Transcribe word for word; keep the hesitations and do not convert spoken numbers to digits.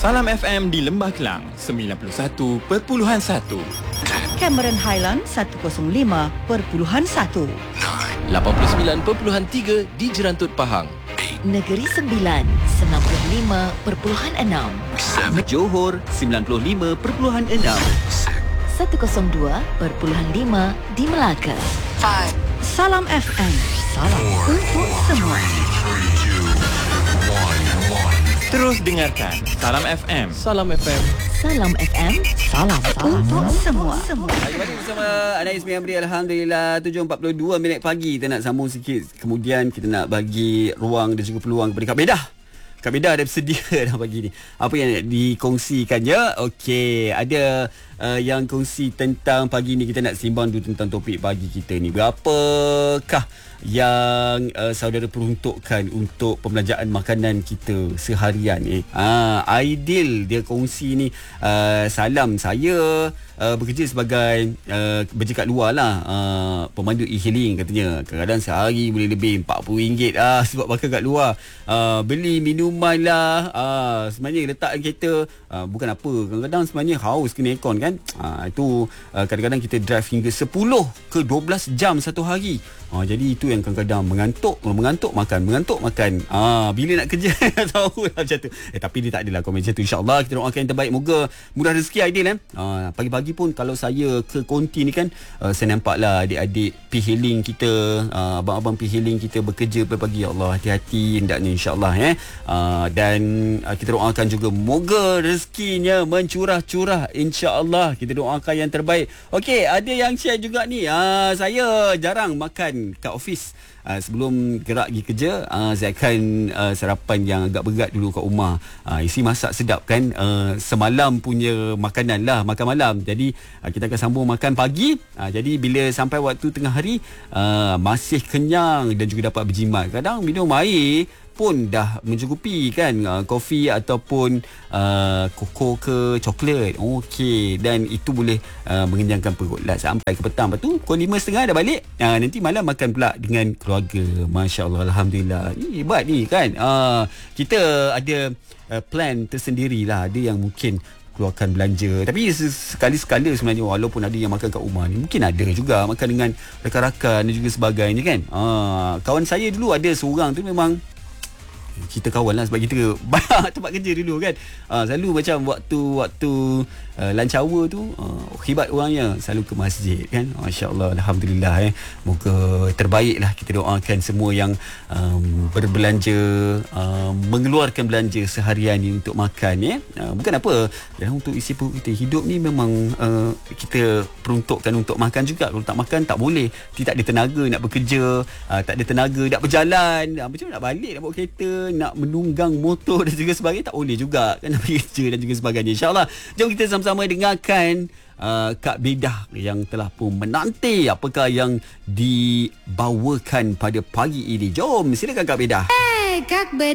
Salam F M di Lembah Kelang sembilan puluh satu perpuluhan satu, Cameron Highland seratus lima perpuluhan satu, lapan puluh sembilan perpuluhan tiga di Jerantut Pahang, Negeri Sembilan sembilan puluh lima perpuluhan enam, Johor sembilan puluh lima perpuluhan enam, seratus dua perpuluhan lima di Melaka. Salam F M, salam untuk semua. Terus dengarkan Salam F M. Salam F M. Salam F M, Salam untuk semua. semua. Kembali bersama Anais Miamri. Alhamdulillah tujuh empat puluh dua minit pagi. Kita nak sambung sikit. Kemudian kita nak bagi ruang dan juga peluang kepada Kak Bedah. Kak Bedah ada bersedia dah pagi ni. Apa yang nak dikongsikannya? Okey, ada uh, yang kongsi tentang pagi ni. Kita nak simbang dulu tentang topik pagi kita ni. Berapakah yang uh, saudara peruntukkan untuk pembelanjaan makanan kita seharian ni? Ah, Aidil dia kongsi ni, uh, salam, saya uh, bekerja sebagai uh, bekerja kat luar lah, uh, pemandu e-hailing katanya. Kadang-kadang sehari boleh lebih empat puluh ringgit ah, sebab makan kat luar. Uh, beli minuman lah, uh, sebenarnya letak kereta uh, bukan apa. Kadang-kadang sebenarnya haus kena aircon kan. Uh, itu uh, kadang-kadang kita drive hingga sepuluh ke dua belas jam satu hari. Uh, jadi itu yang kadang-kadang mengantuk, mengantuk makan, mengantuk makan. Ah, bila nak kerja tahu lah macam tu. Eh tapi dia tak adalah komen macam tu. InsyaAllah kita doakan yang terbaik. Moga mudah rezeki Aidil eh. Ah, pagi-pagi pun kalau saya ke konti ni kan, uh, saya nampak lah adik-adik P-hailing kita, uh, abang-abang P-hailing kita bekerja pagi-pagi. Ya Allah, hati-hati hendaknya insyaAllah eh. Uh, dan uh, kita doakan juga moga rezekinya mencurah-curah insyaAllah. Kita doakan yang terbaik. Okey, ada yang share juga ni. Uh, saya jarang makan kat office. Uh, sebelum gerak pergi kerja, uh, saya akan uh, sarapan yang agak berat dulu kat rumah. Uh, isi masak sedap kan, uh, semalam punya makanan lah, makan malam. Jadi uh, kita akan sambung makan pagi. Uh, jadi bila sampai waktu tengah hari, uh, masih kenyang dan juga dapat berjimat. Kadang minum air pun dah mencukupi kan, uh, kopi ataupun uh, koko ke coklat. Okey, dan itu boleh uh, mengenyangkan perut lah sampai ke petang. Lepas tu pukul lima tiga puluh dah balik. Uh, nanti malam makan pula dengan keluarga. Masya-Allah, alhamdulillah. Ini hebat ni kan. Uh, kita ada uh, plan tersendiri lah. Ada yang mungkin keluarkan belanja, tapi sekali-sekala sebenarnya, walaupun ada yang makan kat rumah ni, mungkin ada juga makan dengan rakan-rakan dan juga sebagainya kan. Uh, kawan saya dulu ada seorang tu memang kita kawan lah sebab kita banyak tempat kerja dulu kan. Uh, selalu macam waktu waktu uh, lunch hour tu, uh, hebat orangnya, selalu ke masjid kan. Masya-Allah, alhamdulillah eh. Moga terbaik lah. Kita doakan semua yang um, berbelanja, um, mengeluarkan belanja seharian ni untuk makan eh. Uh, bukan apa, ya, untuk isi perut kita. Hidup ni memang uh, kita peruntukkan untuk makan juga. Kalau tak makan tak boleh. Tidak ada tenaga nak bekerja, uh, tak ada tenaga nak berjalan. Uh, macam nak balik, nak bawa kereta, nak menunggang motor dan juga sebagainya, tak boleh juga kan, nak pergi kerja dan juga sebagainya. InsyaAllah, jom kita sama-sama dengarkan uh, Kak Bedah yang telah pun menanti apakah yang dibawakan pada pagi ini. Jom, silakan Kak Bedah. Hey, Kak Bedah.